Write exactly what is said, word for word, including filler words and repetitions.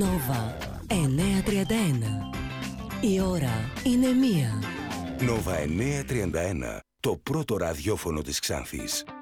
Νόβα εννιακόσια τριάντα ένα. Η ώρα είναι μία. Νόβα εννιακόσια τριάντα ένα. Το πρώτο ραδιόφωνο της Ξάνθης.